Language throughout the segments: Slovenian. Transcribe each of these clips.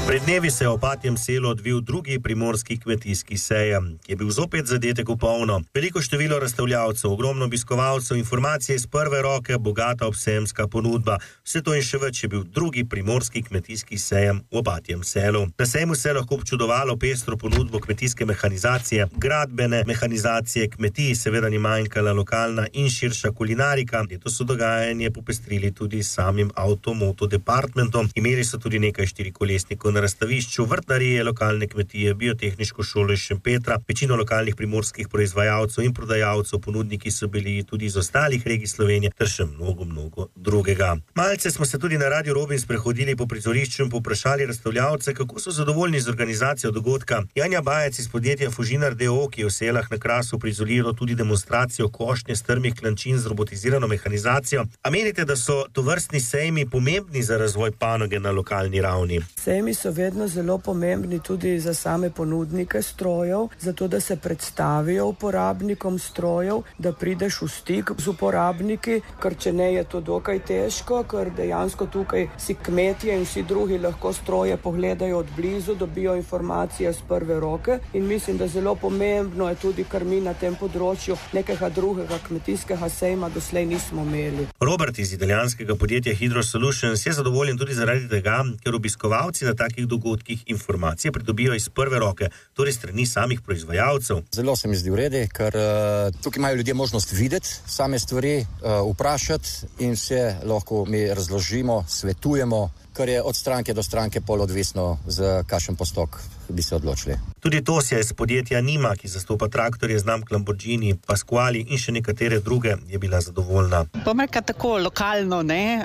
Pred dnevi se je v Opatjem selu odvil drugi primorski kmetijski sejem, ki je bil zopet zadetek v polno. Veliko število razstavljavcev, ogromno obiskovalcev, informacije iz prve roke, bogata obsejemska ponudba. Vse to in še več je bil drugi primorski kmetijski sejem v Opatjem selu. Na sejmu se je lahko občudovalo pestro ponudbo kmetijske mehanizacije, gradbene mehanizacije kmetij, seveda ni manjkala lokalna in širša kulinarika. Letos so dogajanje popestrili tudi s samim Automoto departmentom. Imeli so tudi nekaj štirikolesnikov na razstavišču, vrtnarije, lokalne kmetije, biotehniško šolo iz Šempetra, večino lokalnih primorskih proizvajalcev in prodajalcev, ponudniki so bili tudi iz ostalih regij Slovenije, ter še mnogo drugega. Malce smo se tudi na Radio Robin sprehodili po prizorišču in povprašali razstavljavce, kako so zadovoljni z organizacijo dogodka. Janja Bajec iz podjetja Fužinar d.o., ki je v Selah na Krasu prizoriral tudi demonstracijo košnje strmih klančin z robotizirano mehanizacijo. A menite, da so tovrstni sejmi pomembni za razvoj panoge na lokalni ravni? Sejmi so vedno zelo pomembni tudi za same ponudnike strojev, zato da se predstavijo uporabnikom strojev, da prideš v stik z uporabniki, ker če ne je to dokaj težko, ker dejansko tukaj si kmetje in vsi drugi lahko stroje pogledajo od blizu, dobijo informacije z prve roke in mislim, da zelo pomembno je tudi, ker mi na tem področju nekega drugega kmetijskega sejma doslej nismo imeli. Robert iz italijanskega podjetja Hydro Solutions je zadovoljen tudi zaradi tega, ker obiskovalci na takih dogodkih informacije pridobijo iz prve roke, torej strani samih proizvajalcev. Zelo se mi zdi v redu, ker tukaj imajo ljudje možnost videti same stvari, vprašati in vse lahko mi razložimo, svetujemo, kar je od stranke do stranke pol odvisno, za kakšen postok bi se odločili. Tudi Tosja iz podjetja Nima, ki zastopa traktorje znamk Lamborghini, Pasquali in še nekatere druge, je bila zadovoljna. Bom rekla tako lokalno,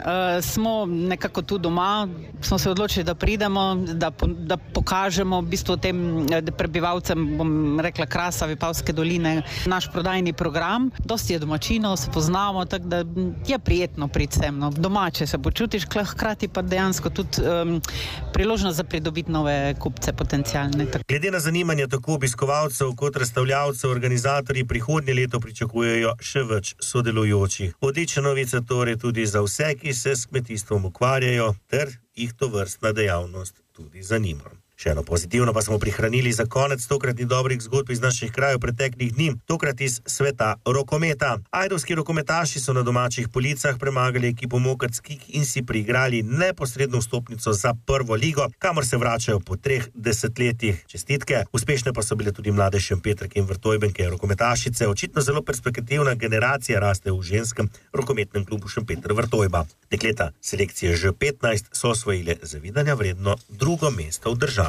smo nekako tu doma, smo se odločili, da pridemo, da pokažemo v bistvu tem prebivalcem, bom rekla Krasa, Vipavske doline, naš prodajni program. Dosti je domačinov, se poznamo, tako da je prijetno priti sem. Domače se počutiš, hkrati pa dejansko tudi priložnost za pridobiti nove kupce potencialne. Glede na zanimanje tako obiskovalcev kot razstavljavcev, organizatorji prihodnje leto pričakujejo še več sodelujočih. Odlična novica torej tudi za vse, ki se s kmetijstvom ukvarjajo, ter jih tovrstna dejavnost tudi zanima. Še eno pozitivno pa smo prihranili za konec tokratnih dobrih zgodb iz naših krajev preteklih dni, tokrat iz sveta rokometa. Ajdovski rokometaši so na domačih policah premagali ekipo Mokec Kik in si priigrali neposredno vstopnico za prvo ligo, kamor se vračajo po 3 desetletjih. Čestitke. Uspešne pa so bile tudi mlade Šempetrke in Vrtojbenke rokometašice. Očitno zelo perspektivna generacija raste v ženskem rokometnem klubu Šempeter Vrtojba. Dekleta selekcije Ž15 so osvojile zavidanja vredno drugo mesto v državi.